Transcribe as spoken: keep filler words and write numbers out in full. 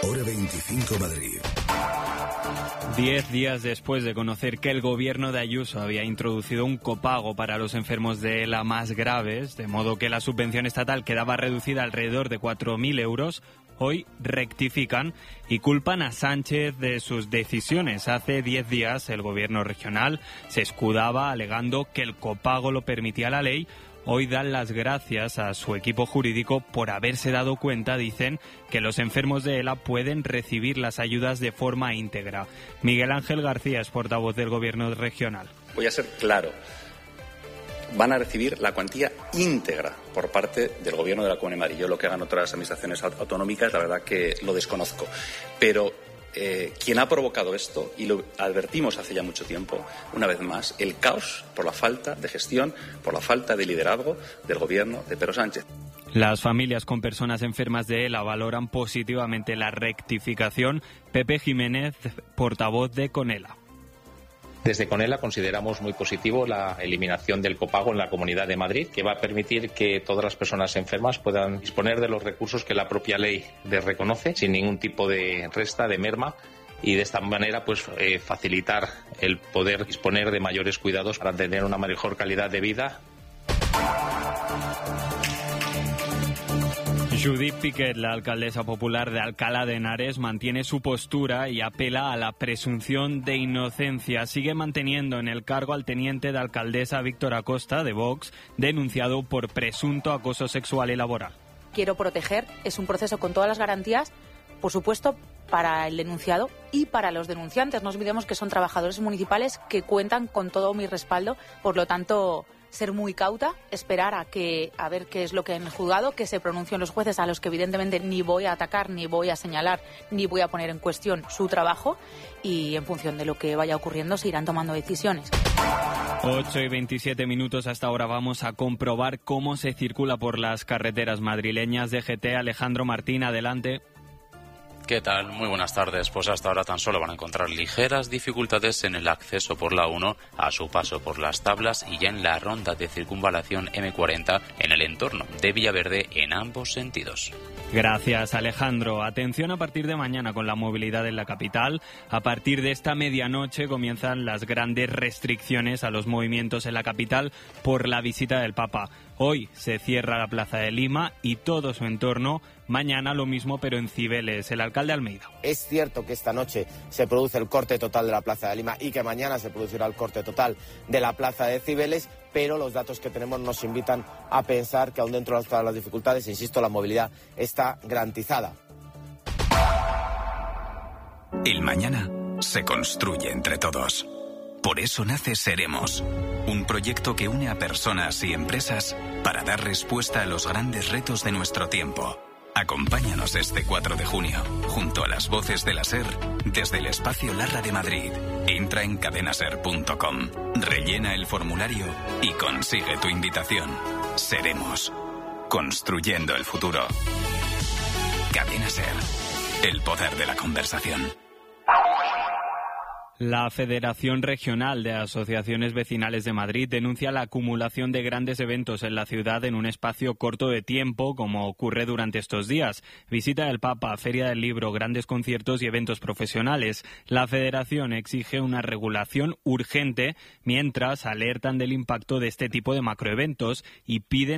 Hora veinticinco Madrid. Diez días después de conocer que el gobierno de Ayuso había introducido un copago para los enfermos de ELA más graves, de modo que la subvención estatal quedaba reducida alrededor de cuatro mil euros, hoy rectifican y culpan a Sánchez de sus decisiones. Hace diez días el gobierno regional se escudaba alegando que el copago lo permitía la ley. Hoy dan las gracias a su equipo jurídico por haberse dado cuenta, dicen, que los enfermos de ELA pueden recibir las ayudas de forma íntegra. Miguel Ángel García es portavoz del gobierno regional. Voy a ser claro. Van a recibir la cuantía íntegra por parte del Gobierno de la Comunidad de Madrid. Yo lo que hagan otras administraciones autonómicas, la verdad que lo desconozco. Pero eh, quien ha provocado esto, y lo advertimos hace ya mucho tiempo, una vez más, el caos por la falta de gestión, por la falta de liderazgo del Gobierno de Pedro Sánchez. Las familias con personas enfermas de ELA valoran positivamente la rectificación. Pepe Jiménez, portavoz de CONELA. Desde CONELA consideramos muy positivo la eliminación del copago en la Comunidad de Madrid, que va a permitir que todas las personas enfermas puedan disponer de los recursos que la propia ley les reconoce, sin ningún tipo de resta, de merma, y de esta manera pues eh, facilitar el poder disponer de mayores cuidados para tener una mejor calidad de vida. Judith Piquet, la alcaldesa popular de Alcalá de Henares, mantiene su postura y apela a la presunción de inocencia. Sigue manteniendo en el cargo al teniente de alcaldesa Víctor Acosta, de Vox, denunciado por presunto acoso sexual y laboral. Quiero proteger, es un proceso con todas las garantías, por supuesto, para el denunciado y para los denunciantes. No olvidemos que son trabajadores municipales que cuentan con todo mi respaldo, por lo tanto, ser muy cauta, esperar a que a ver qué es lo que han juzgado, que se pronuncien los jueces, a los que evidentemente ni voy a atacar, ni voy a señalar, ni voy a poner en cuestión su trabajo, y en función de lo que vaya ocurriendo se irán tomando decisiones. ocho y veintisiete minutos, hasta ahora vamos a comprobar cómo se circula por las carreteras madrileñas. D G T, Alejandro Martín, adelante. ¿Qué tal? Muy buenas tardes. Pues hasta ahora tan solo van a encontrar ligeras dificultades en el acceso por la uno, a su paso por las Tablas y ya en la ronda de circunvalación eme cuarenta en el entorno de Villaverde en ambos sentidos. Gracias, Alejandro. Atención a partir de mañana con la movilidad en la capital. A partir de esta medianoche comienzan las grandes restricciones a los movimientos en la capital por la visita del Papa. Hoy se cierra la Plaza de Lima y todo su entorno. Mañana lo mismo, pero en Cibeles. El alcalde Almeida. Es cierto que esta noche se produce el corte total de la Plaza de Lima y que mañana se producirá el corte total de la Plaza de Cibeles, pero los datos que tenemos nos invitan a pensar que aún dentro de todas las dificultades, insisto, la movilidad está garantizada. El mañana se construye entre todos. Por eso nace Seremos, un proyecto que une a personas y empresas para dar respuesta a los grandes retos de nuestro tiempo. Acompáñanos este cuatro de junio, junto a las voces de la SER, desde el Espacio Larra de Madrid. Entra en cadenaser punto com, rellena el formulario y consigue tu invitación. Seremos, construyendo el futuro. Cadena SER, el poder de la conversación. La Federación Regional de Asociaciones Vecinales de Madrid denuncia la acumulación de grandes eventos en la ciudad en un espacio corto de tiempo, como ocurre durante estos días. Visita del Papa, Feria del Libro, grandes conciertos y eventos profesionales. La Federación exige una regulación urgente, mientras alertan del impacto de este tipo de macroeventos y piden